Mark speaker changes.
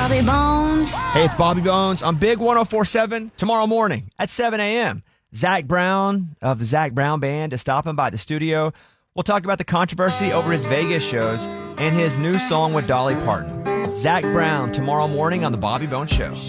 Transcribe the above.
Speaker 1: Bobby Bones.
Speaker 2: Hey, it's Bobby Bones on Big 104.7 tomorrow morning at 7 a.m. Zach Brown of the Zach Brown Band is stopping by the studio. We'll talk about the controversy over his Vegas shows and his new song with Dolly Parton. Zach Brown tomorrow morning on the Bobby Bones Show.